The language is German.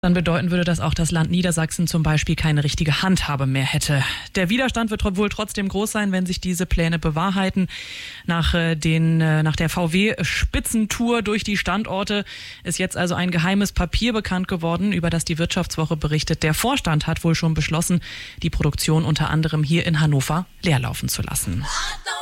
Dann bedeuten würde das auch, dass Land Niedersachsen zum Beispiel keine richtige Handhabe mehr hätte. Der Widerstand wird wohl trotzdem groß sein, wenn sich diese Pläne bewahrheiten. Nach der VW-Spitzentour durch die Standorte ist jetzt also ein geheimes Papier bekannt geworden, über das die Wirtschaftswoche berichtet. Der Vorstand hat wohl schon beschlossen, die Produktion unter anderem hier in Hannover leerlaufen zu lassen.